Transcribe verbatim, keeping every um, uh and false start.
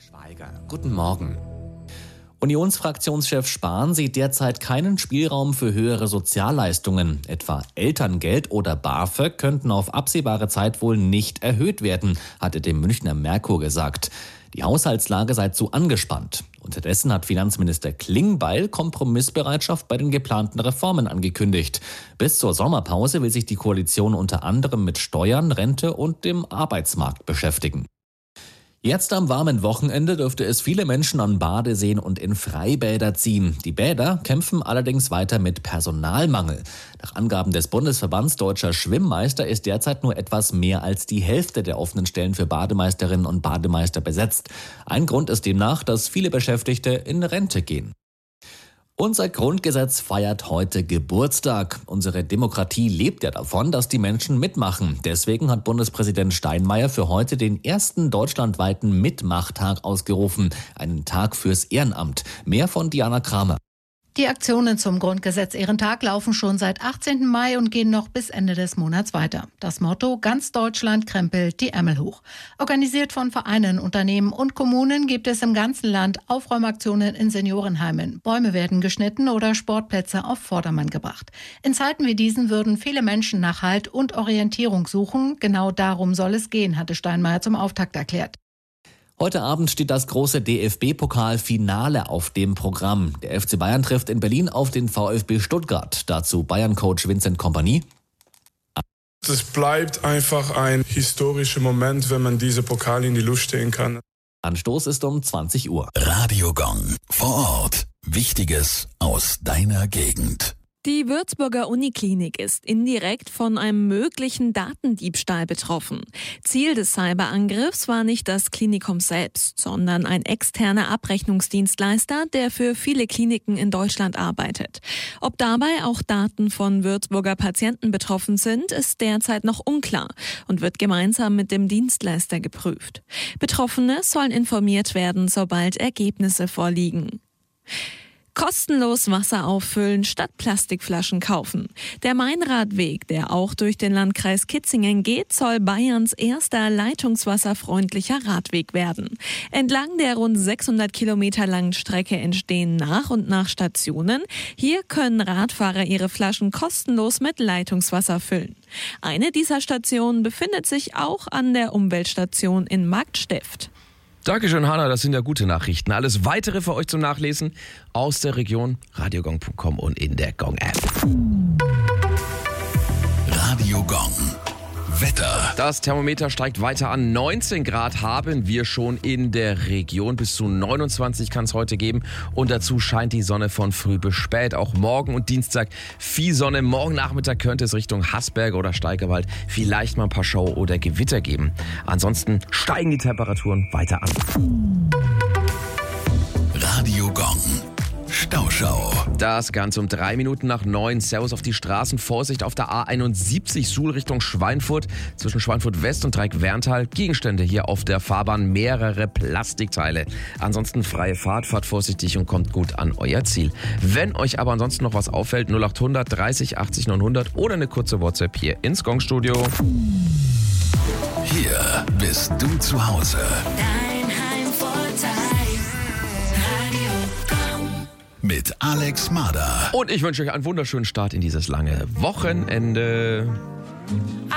Schweiger, guten Morgen. Unionsfraktionschef Spahn sieht derzeit keinen Spielraum für höhere Sozialleistungen. Etwa Elterngeld oder BAföG könnten auf absehbare Zeit wohl nicht erhöht werden, hat er dem Münchner Merkur gesagt. Die Haushaltslage sei zu angespannt. Unterdessen hat Finanzminister Klingbeil Kompromissbereitschaft bei den geplanten Reformen angekündigt. Bis zur Sommerpause will sich die Koalition unter anderem mit Steuern, Rente und dem Arbeitsmarkt beschäftigen. Jetzt am warmen Wochenende dürfte es viele Menschen an Badeseen und in Freibäder ziehen. Die Bäder kämpfen allerdings weiter mit Personalmangel. Nach Angaben des Bundesverbands Deutscher Schwimmmeister ist derzeit nur etwas mehr als die Hälfte der offenen Stellen für Bademeisterinnen und Bademeister besetzt. Ein Grund ist demnach, dass viele Beschäftigte in Rente gehen. Unser Grundgesetz feiert heute Geburtstag. Unsere Demokratie lebt ja davon, dass die Menschen mitmachen. Deswegen hat Bundespräsident Steinmeier für heute den ersten deutschlandweiten Mitmachtag ausgerufen. Einen Tag fürs Ehrenamt. Mehr von Diana Kramer. Die Aktionen zum Grundgesetz-Ehrentag laufen schon seit achtzehnten Mai und gehen noch bis Ende des Monats weiter. Das Motto: Ganz Deutschland krempelt die Ärmel hoch. Organisiert von Vereinen, Unternehmen und Kommunen gibt es im ganzen Land Aufräumaktionen in Seniorenheimen. Bäume werden geschnitten oder Sportplätze auf Vordermann gebracht. In Zeiten wie diesen würden viele Menschen nach Halt und Orientierung suchen. Genau darum soll es gehen, hatte Steinmeier zum Auftakt erklärt. Heute Abend steht das große D F B-Pokal-Finale auf dem Programm. Der F C Bayern trifft in Berlin auf den VfB Stuttgart. Dazu Bayern-Coach Vincent Kompany. Es bleibt einfach ein historischer Moment, wenn man diese Pokal in die Luft stehen kann. Anstoß ist um zwanzig Uhr. Radio Gong. Vor Ort. Wichtiges aus deiner Gegend. Die Würzburger Uniklinik ist indirekt von einem möglichen Datendiebstahl betroffen. Ziel des Cyberangriffs war nicht das Klinikum selbst, sondern ein externer Abrechnungsdienstleister, der für viele Kliniken in Deutschland arbeitet. Ob dabei auch Daten von Würzburger Patienten betroffen sind, ist derzeit noch unklar und wird gemeinsam mit dem Dienstleister geprüft. Betroffene sollen informiert werden, sobald Ergebnisse vorliegen. Kostenlos Wasser auffüllen statt Plastikflaschen kaufen. Der Mainradweg, der auch durch den Landkreis Kitzingen geht, soll Bayerns erster leitungswasserfreundlicher Radweg werden. Entlang der rund sechshundert Kilometer langen Strecke entstehen nach und nach Stationen. Hier können Radfahrer ihre Flaschen kostenlos mit Leitungswasser füllen. Eine dieser Stationen befindet sich auch an der Umweltstation in Marktsteft. Dankeschön, Hanna, das sind ja gute Nachrichten. Alles Weitere für euch zum Nachlesen aus der Region, radiogong punkt com und in der Gong-App. Radio Gong. Wetter. Das Thermometer steigt weiter an. neunzehn Grad haben wir schon in der Region. Bis zu neunundzwanzig kann es heute geben. Und dazu scheint die Sonne von früh bis spät. Auch morgen und Dienstag viel Sonne. Morgen Nachmittag könnte es Richtung Haßberge oder Steigerwald vielleicht mal ein paar Schauer oder Gewitter geben. Ansonsten steigen die Temperaturen weiter an. Radio Gong. Stauschau. Das Ganze um drei Minuten nach neun. Servus auf die Straßen. Vorsicht auf der A einundsiebzig Suhl Richtung Schweinfurt. Zwischen Schweinfurt West und Dreieck-Werntal. Gegenstände hier auf der Fahrbahn. Mehrere Plastikteile. Ansonsten freie Fahrt. Fahrt vorsichtig und kommt gut an euer Ziel. Wenn euch aber ansonsten noch was auffällt, null acht hundert dreißig achtzig neunhundert oder eine kurze WhatsApp hier ins Gong-Studio. Hier bist du zu Hause. Dein Heimvorteil. Mit Alex Mader. Und ich wünsche euch einen wunderschönen Start in dieses lange Wochenende.